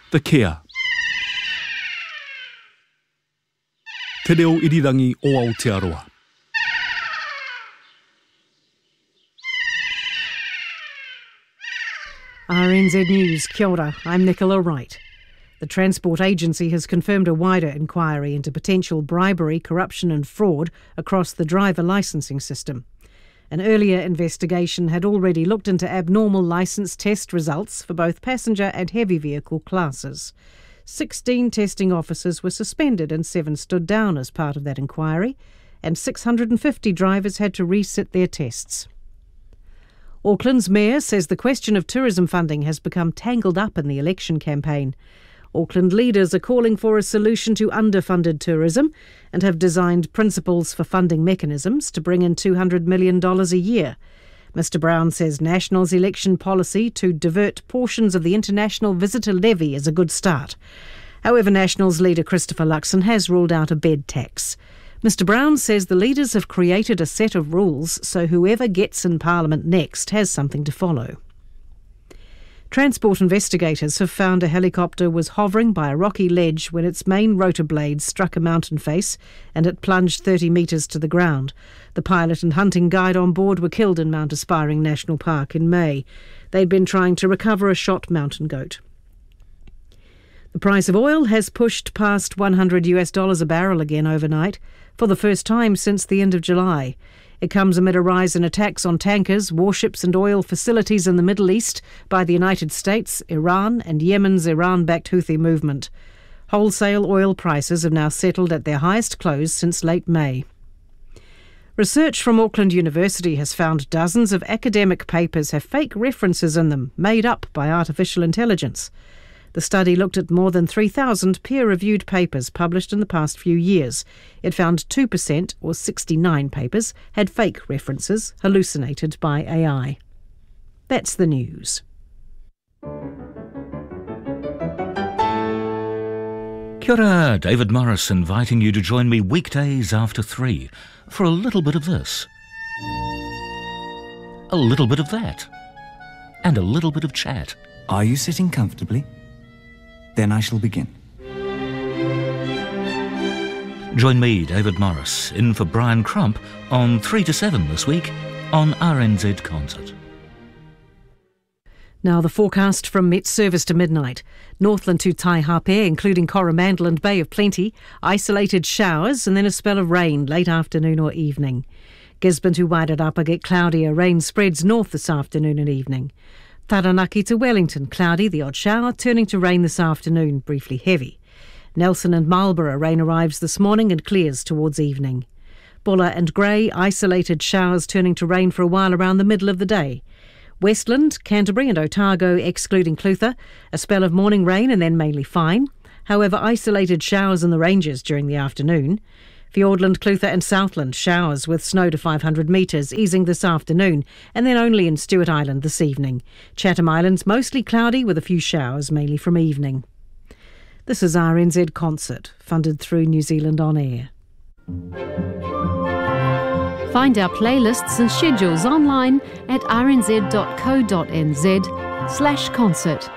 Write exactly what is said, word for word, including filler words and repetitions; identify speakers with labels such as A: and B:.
A: The Care. Te reo irirangi o Aotearoa.
B: R N Z News, kia ora, I'm Nicola Wright. The Transport Agency has confirmed a wider inquiry into potential bribery, corruption and fraud across the driver licensing system. An earlier investigation had already looked into abnormal licence test results for both passenger and heavy vehicle classes. Sixteen testing officers were suspended and seven stood down as part of that inquiry, and six hundred fifty drivers had to resit their tests. Auckland's mayor says the question of tourism funding has become tangled up in the election campaign. Auckland leaders are calling for a solution to underfunded tourism and have designed principles for funding mechanisms to bring in two hundred million dollars a year. Mister Brown says National's election policy to divert portions of the international visitor levy is a good start. However, National's leader Christopher Luxon has ruled out a bed tax. Mister Brown says the leaders have created a set of rules so whoever gets in Parliament next has something to follow. Transport investigators have found a helicopter was hovering by a rocky ledge when its main rotor blades struck a mountain face and it plunged thirty metres to the ground. The pilot and hunting guide on board were killed in Mount Aspiring National Park in May. They'd been trying to recover a shot mountain goat. The price of oil has pushed past one hundred US dollars a barrel again overnight, for the first time since the end of July. It comes amid a rise in attacks on tankers, warships and oil facilities in the Middle East by the United States, Iran and Yemen's Iran-backed Houthi movement. Wholesale oil prices have now settled at their highest close since late May. Research from Auckland University has found dozens of academic papers have fake references in them, made up by artificial intelligence. The study looked at more than three thousand peer-reviewed papers published in the past few years. It found two percent, or sixty-nine papers, had fake references hallucinated by A I. That's the news.
C: Kia ora, David Morris inviting you to join me weekdays after three for a little bit of this, a little bit of that, and a little bit of chat.
D: Are you sitting comfortably? Then I shall begin.
C: Join me, David Morris, in for Brian Crump on three to seven this week on R N Z Concert.
B: Now the forecast from Met Service to midnight. Northland to Taihape, including Coromandel and Bay of Plenty, isolated showers and then a spell of rain late afternoon or evening. Gisborne to Wairarapa get cloudier, rain spreads north this afternoon and evening. Taranaki to Wellington, cloudy, the odd shower, turning to rain this afternoon, briefly heavy. Nelson and Marlborough, rain arrives this morning and clears towards evening. Buller and Grey, isolated showers turning to rain for a while around the middle of the day. Westland, Canterbury and Otago, excluding Clutha, a spell of morning rain and then mainly fine. However, isolated showers in the ranges during the afternoon. Fiordland, Clutha and Southland, showers with snow to five hundred metres, easing this afternoon, and then only in Stewart Island this evening. Chatham Islands, mostly cloudy with a few showers, mainly from evening. This is R N Z Concert, funded through New Zealand On Air.
E: Find our playlists and schedules online at r n z dot co dot n z slash concert.